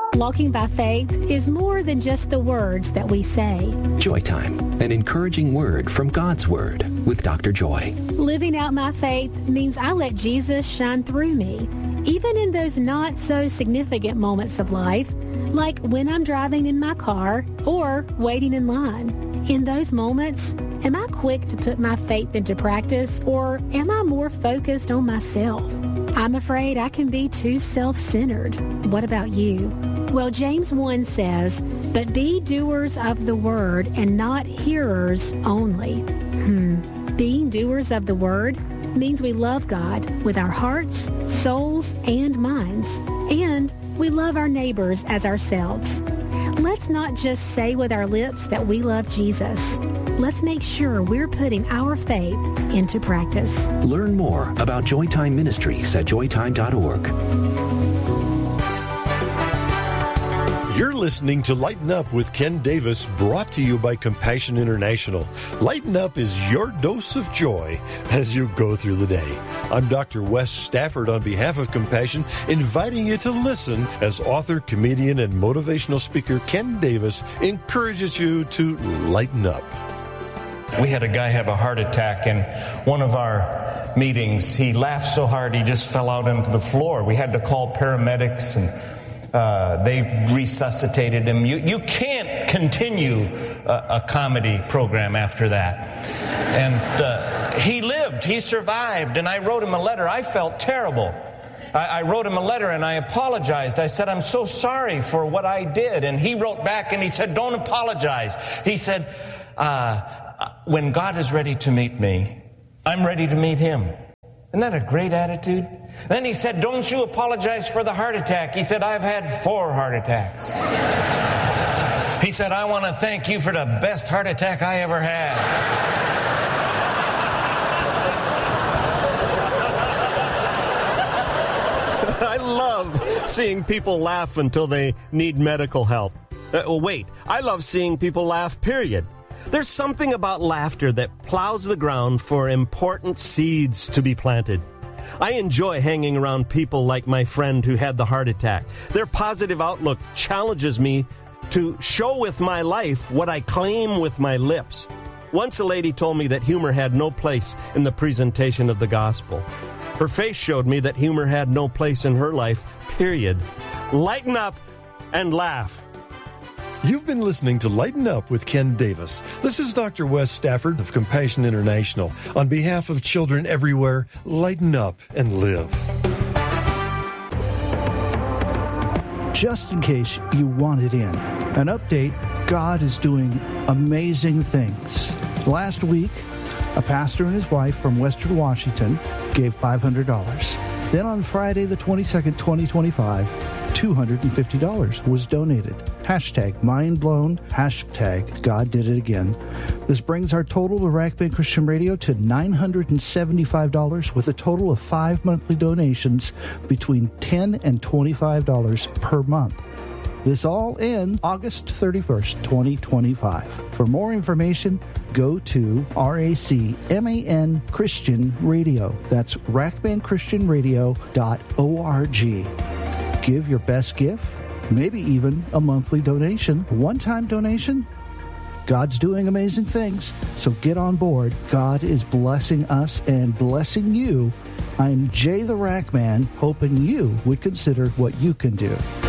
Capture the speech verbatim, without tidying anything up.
Walking by faith is more than just the words that we say. Joy Time, an encouraging word from God's Word with Doctor Joy. Living out my faith means I let Jesus shine through me, even in those not so significant moments of life, like when I'm driving in my car or waiting in line. In those moments, am I quick to put my faith into practice, or am I more focused on myself? I'm afraid I can be too self-centered. What about you? Well, James one says, "But be doers of the word and not hearers only." Hmm. Being doers of the word means we love God with our hearts, souls, and minds. And we love our neighbors as ourselves. Let's not just say with our lips that we love Jesus. Let's make sure we're putting our faith into practice. Learn more about Joytime Ministries at joytime dot org. You're listening to Lighten Up with Ken Davis, brought to you by Compassion International. Lighten Up is your dose of joy as you go through the day. I'm Doctor Wes Stafford on behalf of Compassion, inviting you to listen as author, comedian, and motivational speaker Ken Davis encourages you to lighten up. We had a guy have a heart attack in one of our meetings. He laughed so hard he just fell out onto the floor. We had to call paramedics, and uh, they resuscitated him. You, you can't continue a, a comedy program after that. And uh, he lived, he survived, and I wrote him a letter. I felt terrible. I, I wrote him a letter and I apologized. I said, "I'm so sorry for what I did." And he wrote back and he said, "Don't apologize." He said, uh, "When God is ready to meet me, I'm ready to meet him." Isn't that a great attitude? Then he said, "Don't you apologize for the heart attack." He said, "I've had four heart attacks." He said, "I want to thank you for the best heart attack I ever had." I love seeing people laugh until they need medical help. Uh, well, wait, I love seeing people laugh, period. There's something about laughter that plows the ground for important seeds to be planted. I enjoy hanging around people like my friend who had the heart attack. Their positive outlook challenges me to show with my life what I claim with my lips. Once a lady told me that humor had no place in the presentation of the gospel. Her face showed me that humor had no place in her life, period. Lighten up and laugh. You've been listening to Lighten Up with Ken Davis. This is Doctor Wes Stafford of Compassion International. On behalf of children everywhere, lighten up and live. Just in case you want it in, an update, God is doing amazing things. Last week, a pastor and his wife from Western Washington gave five hundred dollars. Then on Friday the twenty-second, twenty twenty-five, two hundred fifty dollars was donated. Hashtag mind blown, hashtag God did it again. This brings our total to Rack Bend Christian Radio to nine hundred seventy-five dollars, with a total of five monthly donations between ten dollars and twenty-five dollars per month. This all ends August thirty-first, twenty twenty-five. For more information, go to R A C M A N Christian Radio. That's rack band christian radio dot org. Give your best gift, maybe even a monthly donation, one-time donation. God's doing amazing things, so get on board. God is blessing us and blessing you. I'm Jay the Rack Man, hoping you would consider what you can do.